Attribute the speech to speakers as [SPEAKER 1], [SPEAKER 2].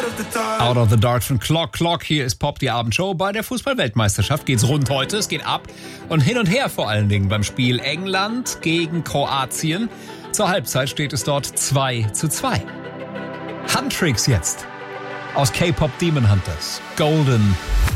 [SPEAKER 1] Out of the Dark von Clock Clock. Hier ist Pop, die Abendshow. Bei der Fußball-Weltmeisterschaft geht's rund heute. Es geht ab und hin und her vor allen Dingen beim Spiel England gegen Kroatien. Zur Halbzeit steht es dort 2:2. Handtricks jetzt aus K-Pop Demon Hunters. Golden